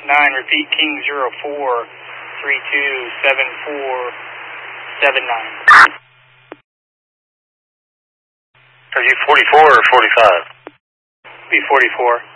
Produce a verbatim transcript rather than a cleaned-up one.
nine, repeat, King zero four three two seven four seven nine. Are you forty-four or forty-five? Be forty-four.